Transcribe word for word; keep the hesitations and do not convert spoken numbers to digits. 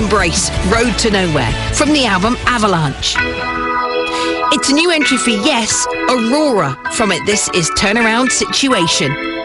Embrace, Road to Nowhere, from the album Avalanche. It's a new entry for Yes, Aurora. From it, this is Turnaround Situation.